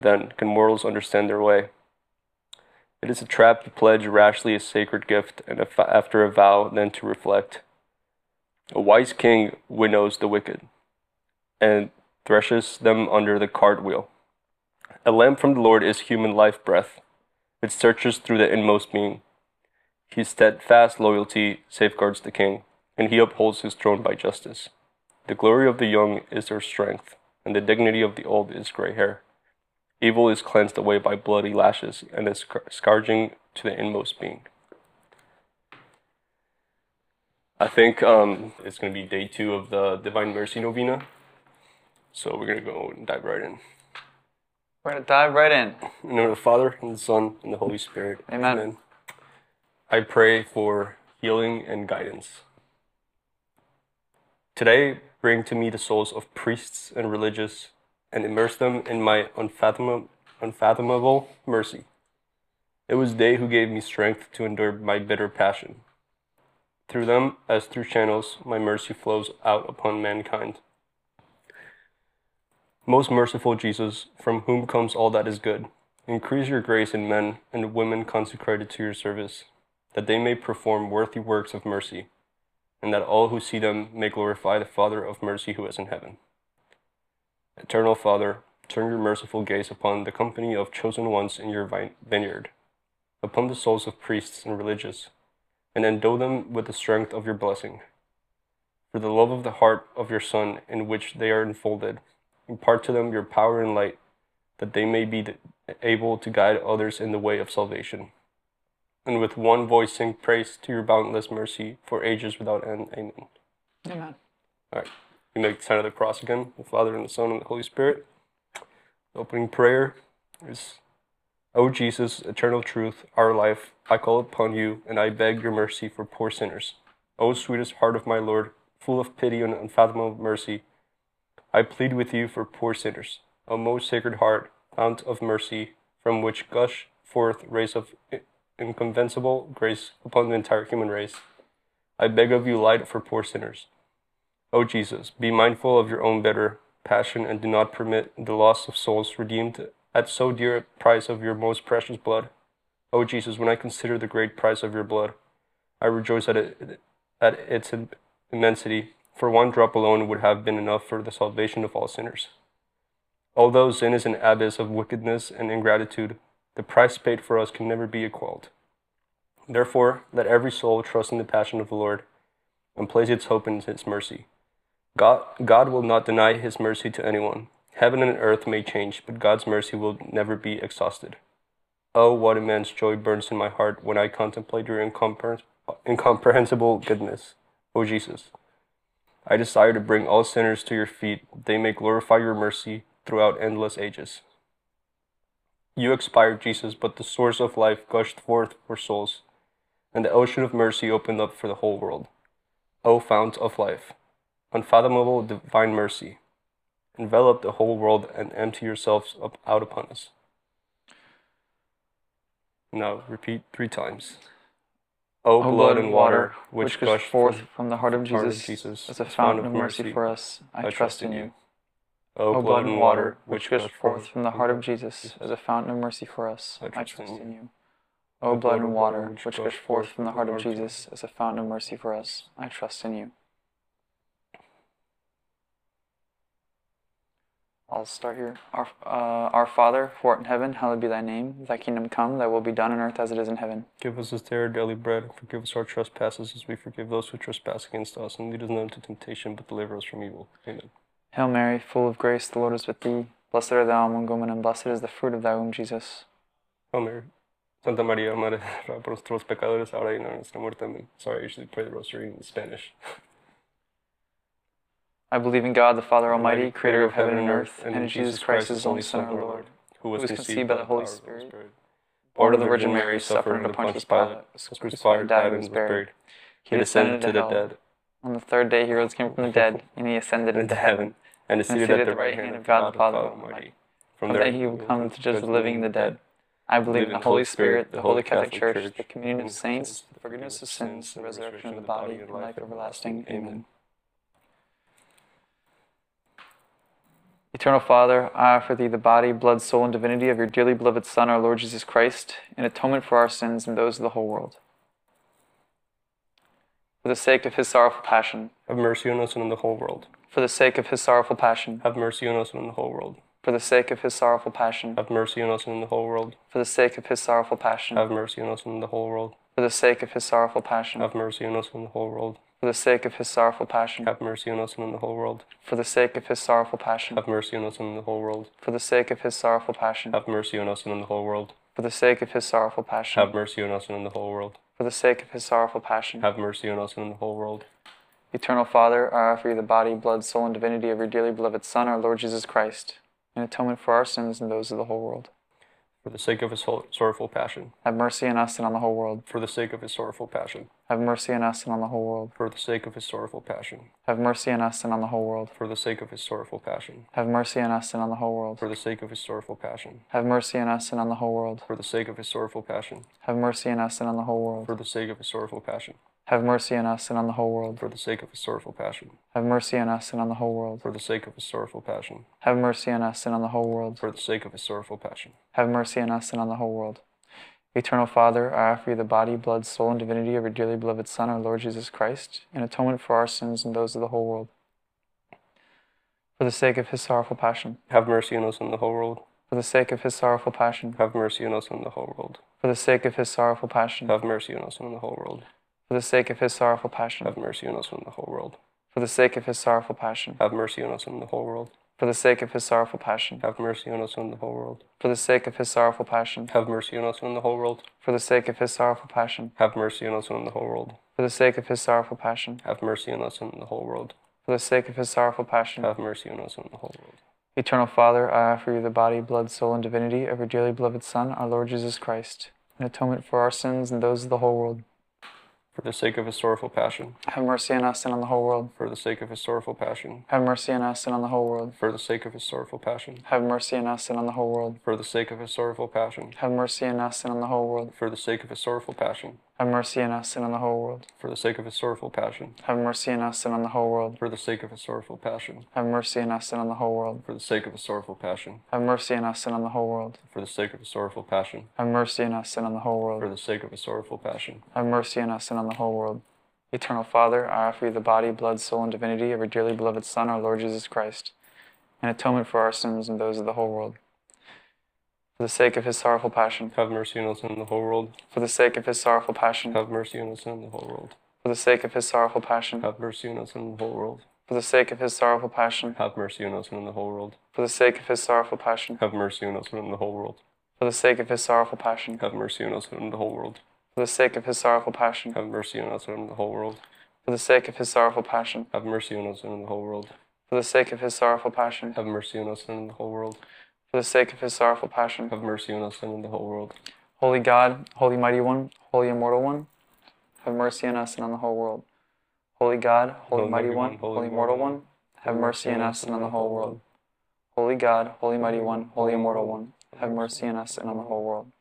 then can mortals understand their way. It is a trap to pledge rashly a sacred gift, and after a vow then to reflect. A wise king winnows the wicked, and threshes them under the cartwheel. A lamp from the Lord is human life breath. It searches through the inmost being. His steadfast loyalty safeguards the king, and he upholds his throne by justice. The glory of the young is their strength, and the dignity of the old is gray hair. Evil is cleansed away by bloody lashes, and is scourging to the inmost being. I think it's going to be day 2 of the Divine Mercy Novena. So we're going to go and dive right in. We're going to dive right in. In the name of the Father, and the Son, and the Holy Spirit. Amen. I pray for healing and guidance. Today, bring to me the souls of priests and religious, and immerse them in my unfathomable mercy. It was they who gave me strength to endure my bitter passion. Through them, as through channels, my mercy flows out upon mankind. Most merciful Jesus, from whom comes all that is good, increase your grace in men and women consecrated to your service, that they may perform worthy works of mercy, and that all who see them may glorify the Father of mercy who is in heaven. Eternal Father, turn your merciful gaze upon the company of chosen ones in your vineyard, upon the souls of priests and religious, and endow them with the strength of your blessing. For the love of the heart of your Son in which they are enfolded, impart to them your power and light, that they may be able to guide others in the way of salvation. And with one voice sing praise to your boundless mercy for ages without end. Amen. Amen. All right. We make the sign of the cross again, the Father and the Son and the Holy Spirit. The opening prayer is, O Jesus, eternal truth, our life, I call upon you, and I beg your mercy for poor sinners. O sweetest heart of my Lord, full of pity and unfathomable mercy, I plead with you for poor sinners. O most sacred heart, fount of mercy, from which gush forth rays of inconceivable grace upon the entire human race, I beg of you light for poor sinners. O Jesus, be mindful of your own bitter passion, and do not permit the loss of souls redeemed at so dear a price of your most precious blood. O Jesus, when I consider the great price of your blood, I rejoice at its immensity, for one drop alone would have been enough for the salvation of all sinners. Although sin is an abyss of wickedness and ingratitude, the price paid for us can never be equaled. Therefore, let every soul trust in the passion of the Lord, and place its hope in his mercy. God will not deny his mercy to anyone. Heaven and earth may change, but God's mercy will never be exhausted. Oh, what immense joy burns in my heart when I contemplate your incomprehensible goodness, O Jesus. I desire to bring all sinners to your feet, that they may glorify your mercy throughout endless ages. You expired, Jesus, but the source of life gushed forth for souls, and the ocean of mercy opened up for the whole world. O fount of life, unfathomable divine mercy, envelop the whole world and empty yourselves out upon us. Now repeat 3 times. O blood and water, which gush forth from the heart of Jesus, as a fountain of mercy for us, I trust in you. O blood and water, which gush forth from the heart of Jesus, as a fountain of mercy for us, I trust in you. O blood and water, which gush forth from the heart of Jesus, as a fountain of mercy for us, I trust in you. I'll start here. Our Father, who art in heaven, hallowed be thy name. Thy kingdom come, thy will be done on earth as it is in heaven. Give us this day our daily bread, and forgive us our trespasses as we forgive those who trespass against us. And lead us not into temptation, but deliver us from evil. Amen. Hail Mary, full of grace, the Lord is with thee. Blessed art thou among women, and blessed is the fruit of thy womb, Jesus. Hail Mary. Santa María, Madre por nuestros pecadores, ahora y en nuestra muerte. Amen. Sorry, I usually pray the rosary in Spanish. I believe in God, the Father Almighty, creator of heaven and earth, and in Jesus Christ, his only Son, our Lord, who was conceived by the Holy Spirit, born of the Virgin Mary, suffered under Pontius Pilate, was crucified, died, and was buried. He descended to the dead. On the third day he rose again from the dead, and he ascended into heaven, and is seated at the right hand of God the Father Almighty. From there he will come to judge the living and the dead. I believe in the Holy Spirit, the Holy Catholic Church, the communion of saints, the forgiveness of sins, the resurrection of the body, and life everlasting. Amen. Eternal Father, I offer thee the body, blood, soul, and divinity of your dearly beloved Son, our Lord Jesus Christ, in atonement for our sins and those of the whole world. For the sake of his sorrowful passion, have mercy on us and on the whole world. For the sake of his sorrowful passion, have mercy on us and on the whole world. For the sake of his sorrowful passion, have mercy on us and on the whole world. For the sake of his sorrowful passion, have mercy on us and on the whole world. For the sake of his sorrowful passion, have mercy on us and on the whole world. For the sake of his sorrowful passion, have mercy on us and on the whole world. For the sake of his sorrowful passion, have mercy on us and on the whole world. For the sake of his sorrowful passion, have mercy on us and on the whole world. For the sake of his sorrowful passion, have mercy on us and on the whole world. For the sake of his sorrowful passion, have mercy on us and on the whole world. Eternal Father, I offer you the body, blood, soul, and divinity of your dearly beloved Son, our Lord Jesus Christ, in atonement for our sins and those of the whole world. For the sake of his sorrowful passion, have mercy on us and on the whole world. For the sake of his sorrowful passion, have mercy on us and on the whole world. For the sake of his sorrowful passion, have mercy on us and on the whole world. For the sake of his sorrowful passion, have mercy on us and on the whole world. For the sake of his sorrowful passion, have mercy on us and on the whole world. For the sake of his sorrowful passion, have mercy on us and on the whole world. For the sake of his sorrowful passion, have mercy on us and on the whole world. For the sake of his sorrowful passion, have mercy on us and on the whole world. For the sake of his sorrowful passion, have mercy on us and on the whole world. For the sake of his sorrowful passion, have mercy on us and on the whole world. Eternal Father, I offer you the body, blood, soul, and divinity of your dearly beloved Son, our Lord Jesus Christ, in atonement for our sins and those of the whole world. For the sake of his sorrowful passion, have mercy on us and the whole world. For the sake of his sorrowful passion, have mercy on us and the whole world. For the sake of his sorrowful passion, have mercy on us and the whole world. For the sake of his sorrowful passion, have mercy on us and the whole world. For the sake of his sorrowful passion, have mercy on us and the whole world. For the sake of his sorrowful passion, have mercy on us and the whole world. For the sake of his sorrowful passion, have mercy on us and the whole world. For the sake of his sorrowful passion, have mercy on us and the whole world. For the sake of his sorrowful passion, have mercy on us and the whole world. For the sake of his sorrowful passion, have mercy on us and the whole world. Eternal Father, I offer you the body, blood, soul, and divinity of your dearly beloved Son, our Lord Jesus Christ, in atonement for our sins and those of the whole world. For the sake of his sorrowful passion, have mercy on us and on the whole world. For the sake of his sorrowful passion, have mercy on us and on the whole world. For the sake of his sorrowful passion, have mercy on us and on the whole world. For the sake of his sorrowful passion, have mercy on us and on the whole world. For the sake of his sorrowful passion, have mercy on us and on the whole world. For the sake of his sorrowful passion, have mercy on us and on the whole world. For the sake of his sorrowful passion, have mercy on us and on the whole world. For the sake of his sorrowful passion, have mercy on us and on the whole world. For the sake of his sorrowful passion, have mercy on us and on the whole world. For the sake of his sorrowful passion, have mercy on us and on the whole world. Eternal Father, I offer you the body, blood, soul, and divinity of your dearly beloved Son, our Lord Jesus Christ, in atonement for our sins and those of the whole world. For the sake of his sorrowful passion, have mercy on us and the whole world. For the sake of his sorrowful passion, have mercy on us and the whole world. For the sake of his sorrowful passion, have mercy on us and the whole world. For the sake of his sorrowful passion, have mercy on us and the whole world. For the sake of his sorrowful passion, have mercy on us and the whole world. For the sake of his sorrowful passion, have mercy on us and the whole world. For the sake of his sorrowful passion, have mercy on us and the whole world. For the sake of his sorrowful passion, have mercy on us and the whole world. For the sake of his sorrowful passion, have mercy on us and the whole world. For the sake of his sorrowful passion, have mercy on us and the whole world. Holy God, Holy Mighty One, Holy Immortal One, have mercy on us and on the whole world. Holy God, Holy Mighty One, Holy Immortal One, have mercy on us and on the whole world. Holy God, Holy Mighty One, Holy Immortal One, have mercy on us and on the whole world.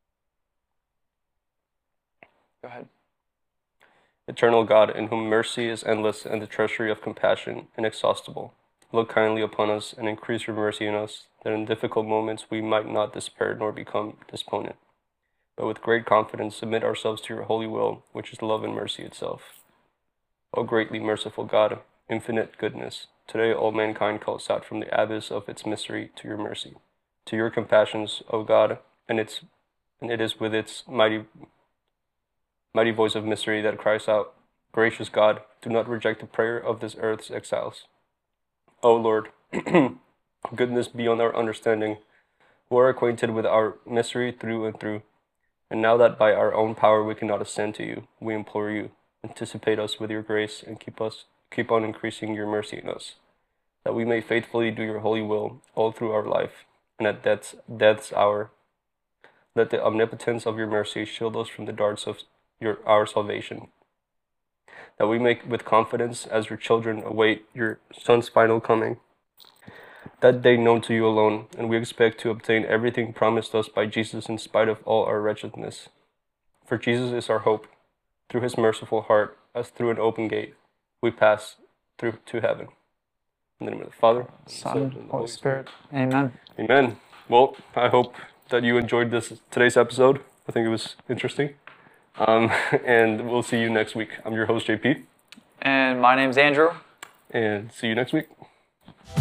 Go ahead. Eternal God, in whom mercy is endless and the treasury of compassion inexhaustible, look kindly upon us and increase your mercy in us, that in difficult moments we might not despair nor become despondent, but with great confidence submit ourselves to your holy will, which is love and mercy itself. O greatly merciful God, infinite goodness, today all mankind calls out from the abyss of its mystery to your mercy, to your compassions, O God, and it is with its mighty voice of mystery that cries out, gracious God, do not reject the prayer of this earth's exiles. O Lord, goodness beyond our understanding, who are acquainted with our misery through and through, and now that by our own power we cannot ascend to you, we implore you, anticipate us with your grace and keep on increasing your mercy in us, that we may faithfully do your holy will all through our life, and at death's hour, let the omnipotence of your mercy shield us from the darts of our salvation, that we may with confidence as your children await your Son's final coming, that day known to you alone, and we expect to obtain everything promised us by Jesus in spite of all our wretchedness. For Jesus is our hope. Through his merciful heart, as through an open gate, we pass through to heaven. In the name of the Father, Son, and Holy Spirit. Amen. Amen. Well, I hope that you enjoyed today's episode. I think it was interesting. And we'll see you next week. I'm your host, JP. And my name's Andrew. And see you next week.